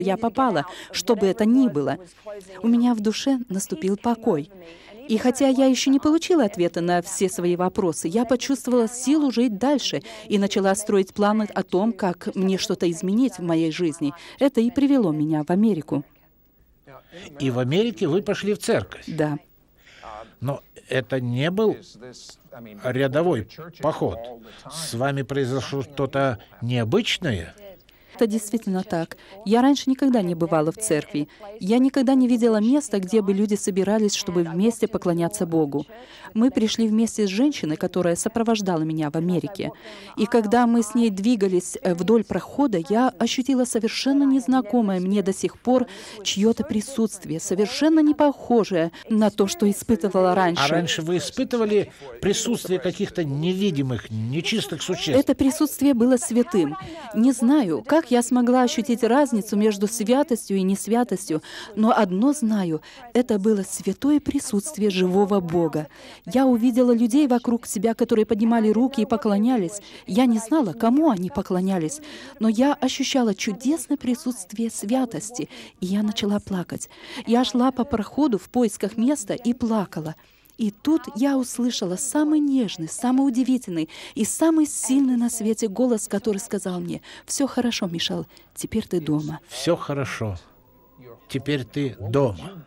я попала, что бы это ни было. У меня в душе наступил покой. И хотя я еще не получила ответа на все свои вопросы, я почувствовала силу жить дальше и начала строить планы о том, как мне что-то изменить в моей жизни. Это и привело меня в Америку. И в Америке вы пошли в церковь. Да. Но это не был рядовой поход. С вами произошло что-то необычное? Это действительно так. Я раньше никогда не бывала в церкви. Я никогда не видела места, где бы люди собирались, чтобы вместе поклоняться Богу. Мы пришли вместе с женщиной, которая сопровождала меня в Америке. И когда мы с ней двигались вдоль прохода, я ощутила совершенно незнакомое мне до сих пор чье-то присутствие, совершенно не похожее на то, что испытывала раньше. А раньше вы испытывали присутствие каких-то невидимых, нечистых существ? Это присутствие было святым. Не знаю, как я смогла ощутить разницу между святостью и несвятостью, но одно знаю — это было святое присутствие живого Бога. Я увидела людей вокруг себя, которые поднимали руки и поклонялись. Я не знала, кому они поклонялись, но я ощущала чудесное присутствие святости, и я начала плакать. Я шла по проходу в поисках места и плакала. И тут я услышала самый нежный, самый удивительный и самый сильный на свете голос, который сказал мне: «Все хорошо, Мишель, теперь ты дома». Все хорошо. Теперь ты дома.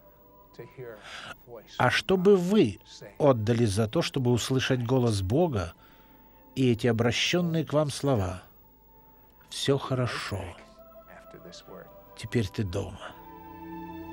А что бы вы отдали за то, чтобы услышать голос Бога и эти обращенные к вам слова? Все хорошо. Теперь ты дома.